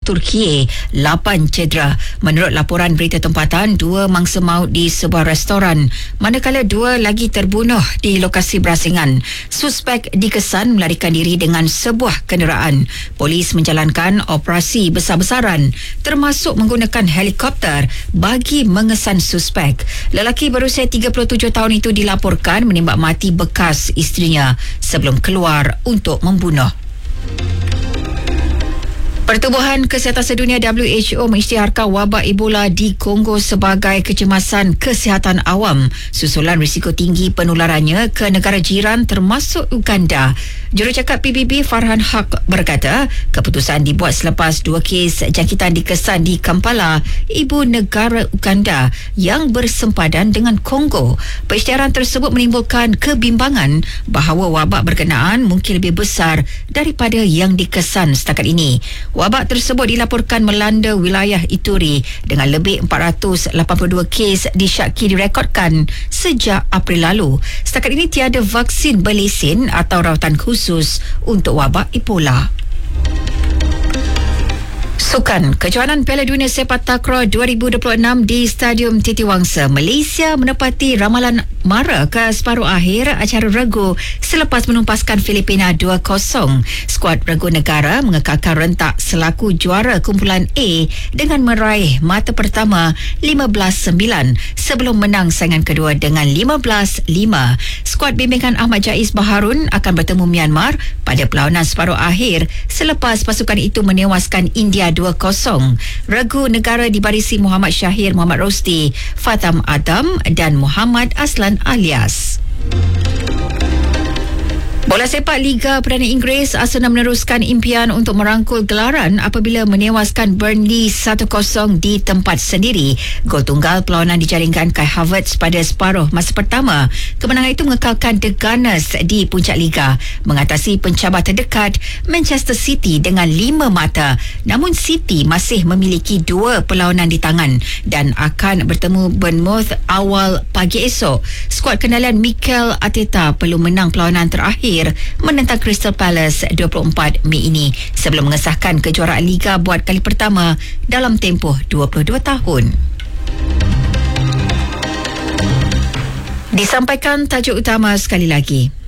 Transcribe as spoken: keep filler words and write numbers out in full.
Turki, lapan cedera. Menurut laporan berita tempatan, dua mangsa maut di sebuah restoran, manakala dua lagi terbunuh di lokasi berasingan. Suspek dikesan melarikan diri dengan sebuah kenderaan. Polis menjalankan operasi besar-besaran termasuk menggunakan helikopter bagi mengesan suspek. Lelaki berusia tiga puluh tujuh tahun itu dilaporkan menembak mati bekas isterinya sebelum keluar untuk membunuh. Pertubuhan Kesihatan Sedunia W H O mengisytiharkan wabak Ebola di Kongo sebagai kecemasan kesihatan awam susulan risiko tinggi penularannya ke negara jiran termasuk Uganda. Jurucakap P B B Farhan Haq berkata, keputusan dibuat selepas dua kes jangkitan dikesan di Kampala, ibu negara Uganda yang bersempadan dengan Kongo. Pengisytiharan tersebut menimbulkan kebimbangan bahawa wabak berkenaan mungkin lebih besar daripada yang dikesan setakat ini. Wabak tersebut dilaporkan melanda wilayah Ituri dengan lebih empat ratus lapan puluh dua kes disyaki direkodkan sejak April lalu. Setakat ini tiada vaksin berlesen atau rawatan khusus untuk wabak Ebola. Sukan, kejohanan Piala Dunia Sepak Takraw dua ribu dua puluh enam di Stadium Titiwangsa, Malaysia menepati ramalan mara ke separuh akhir acara regu selepas menumpaskan Filipina dua kosong. Skuad regu negara mengekalkan rentak selaku juara kumpulan A dengan meraih mata pertama lima belas sembilan sebelum menang saingan kedua dengan lima belas lima. Skuad bimbingan Ahmad Jaiz Baharun akan bertemu Myanmar pada perlawanan separuh akhir selepas pasukan itu menewaskan India dua kosong. Regu negara dibarisi Muhammad Syahir, Muhammad Rosti, Fatam Adam dan Muhammad Aslan alias. Bola sepak Liga Perdana Inggeris, Arsenal meneruskan impian untuk merangkul gelaran apabila menewaskan Burnley satu kosong di tempat sendiri. Gol tunggal perlawanan dijaringkan Kai Havertz pada separuh masa pertama. Kemenangan itu mengekalkan The Gunners di puncak Liga, mengatasi pencabar terdekat Manchester City dengan lima mata. Namun City masih memiliki dua perlawanan di tangan dan akan bertemu Bournemouth awal pagi esok. Skuad kendalian Mikel Arteta perlu menang perlawanan terakhir menentang Crystal Palace dua puluh empat Mei ini sebelum mengesahkan kejuaraan Liga buat kali pertama dalam tempoh dua puluh dua tahun. Disampaikan tajuk utama sekali lagi.